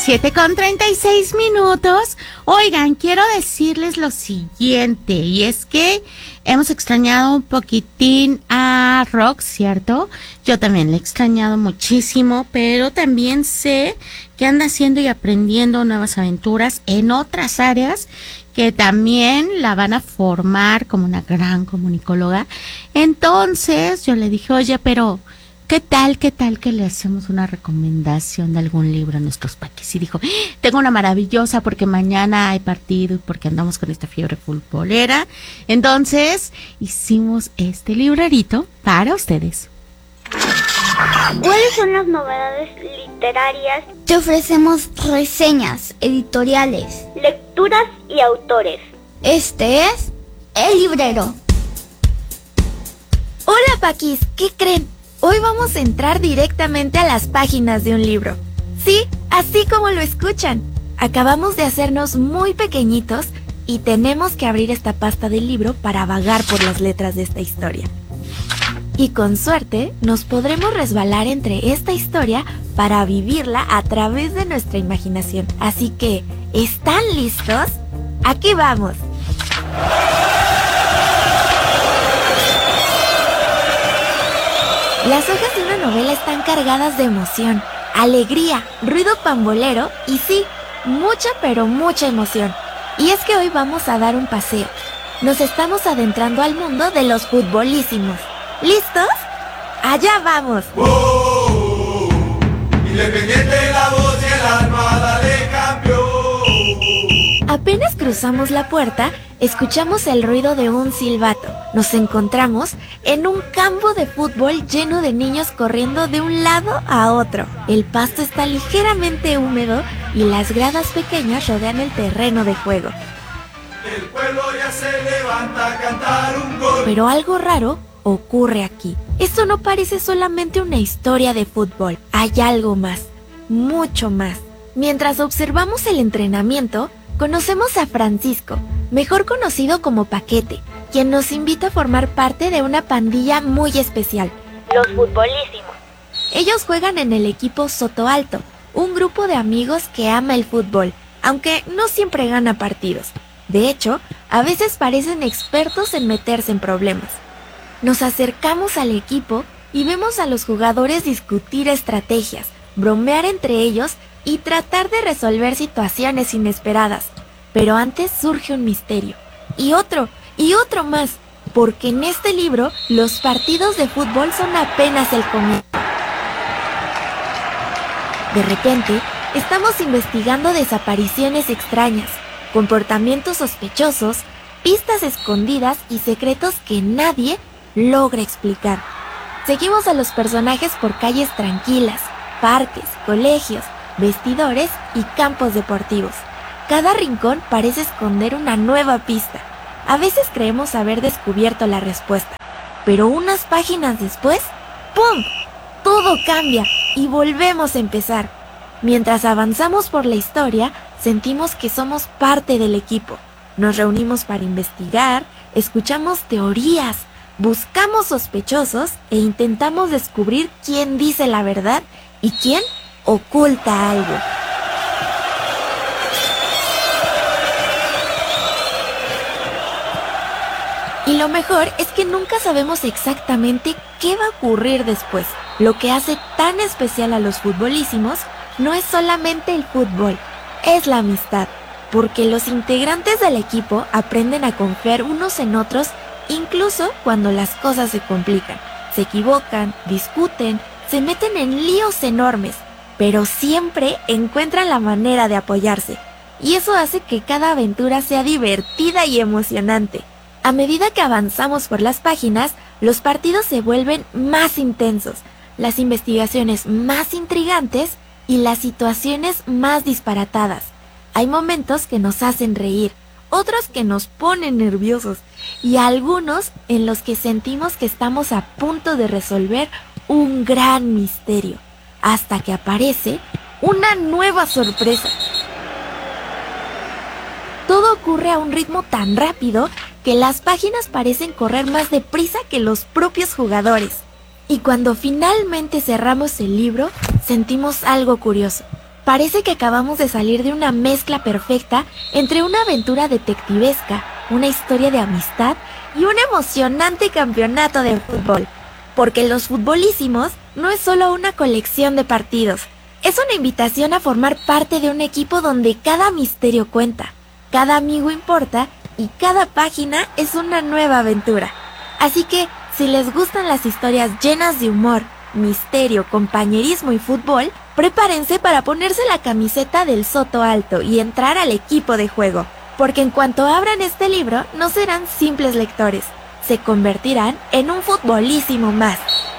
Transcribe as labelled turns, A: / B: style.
A: 7:36. Oigan, quiero decirles lo siguiente, y es que hemos extrañado un poquitín a Rox, ¿cierto? Yo también la he extrañado muchísimo, pero también sé que anda haciendo y aprendiendo nuevas aventuras en otras áreas que también la van a formar como una gran comunicóloga. Entonces yo le dije, oye, pero ¿qué tal que le hacemos una recomendación de algún libro a nuestros paquis? Y dijo, tengo una maravillosa porque mañana hay partido y porque andamos con esta fiebre futbolera. Entonces hicimos este librerito para ustedes.
B: ¿Cuáles son las novedades literarias?
C: Te ofrecemos reseñas, editoriales,
B: Lecturas y autores.
C: Este es El Librero.
D: Hola paquis, ¿qué creen? Hoy vamos a entrar directamente a las páginas de un libro. Sí, así como lo escuchan. Acabamos de hacernos muy pequeñitos y tenemos que abrir esta pasta del libro para vagar por las letras de esta historia. Y con suerte nos podremos resbalar entre esta historia para vivirla a través de nuestra imaginación. Así que, ¿están listos? ¡Aquí vamos! Las hojas de una novela están cargadas de emoción, alegría, ruido pambolero y sí, mucha pero mucha emoción. Y es que hoy vamos a dar un paseo. Nos estamos adentrando al mundo de los futbolísimos. ¿Listos? ¡Allá vamos!
E: ¡Oh! Independiente la voz y el Armada le cambió.
D: Apenas cruzamos la puerta, escuchamos el ruido de un silbato. Nos encontramos en un campo de fútbol lleno de niños corriendo de un lado a otro. El pasto está ligeramente húmedo y las gradas pequeñas rodean el terreno de juego.
E: El pueblo ya se levanta a cantar un gol.
D: Pero algo raro ocurre aquí. Esto no parece solamente una historia de fútbol. Hay algo más, mucho más. Mientras observamos el entrenamiento, conocemos a Francisco, mejor conocido como Paquete, quien nos invita a formar parte de una pandilla muy especial,
B: Los futbolísimos.
D: Ellos juegan en el equipo Soto Alto, un grupo de amigos que ama el fútbol, aunque no siempre gana partidos. De hecho, a veces parecen expertos en meterse en problemas. Nos acercamos al equipo y vemos a los jugadores discutir estrategias, bromear entre ellos y tratar de resolver situaciones inesperadas. Pero antes surge un misterio. Y otro más, porque en este libro los partidos de fútbol son apenas el comienzo. De repente, estamos investigando desapariciones extrañas, comportamientos sospechosos, pistas escondidas y secretos que nadie logra explicar. Seguimos a los personajes por calles tranquilas, parques, colegios, vestidores y campos deportivos. Cada rincón parece esconder una nueva pista. A veces creemos haber descubierto la respuesta, pero unas páginas después, ¡pum!, todo cambia y volvemos a empezar. Mientras avanzamos por la historia, sentimos que somos parte del equipo. Nos reunimos para investigar, escuchamos teorías, buscamos sospechosos e intentamos descubrir quién dice la verdad y quién oculta algo. Y lo mejor es que nunca sabemos exactamente qué va a ocurrir después. Lo que hace tan especial a los futbolísimos no es solamente el fútbol, es la amistad. Porque los integrantes del equipo aprenden a confiar unos en otros incluso cuando las cosas se complican. Se equivocan, discuten, se meten en líos enormes, pero siempre encuentran la manera de apoyarse. Y eso hace que cada aventura sea divertida y emocionante. A medida que avanzamos por las páginas, los partidos se vuelven más intensos, las investigaciones más intrigantes y las situaciones más disparatadas. Hay momentos que nos hacen reír, otros que nos ponen nerviosos y algunos en los que sentimos que estamos a punto de resolver un gran misterio, hasta que aparece una nueva sorpresa. Todo ocurre a un ritmo tan rápido que las páginas parecen correr más deprisa que los propios jugadores. Y cuando finalmente cerramos el libro, sentimos algo curioso. Parece que acabamos de salir de una mezcla perfecta entre una aventura detectivesca, una historia de amistad y un emocionante campeonato de fútbol. Porque Los Futbolísimos no es solo una colección de partidos, es una invitación a formar parte de un equipo donde cada misterio cuenta, cada amigo importa y cada página es una nueva aventura. Así que, si les gustan las historias llenas de humor, misterio, compañerismo y fútbol, prepárense para ponerse la camiseta del Soto Alto y entrar al equipo de juego, porque en cuanto abran este libro no serán simples lectores, se convertirán en un futbolísimo más.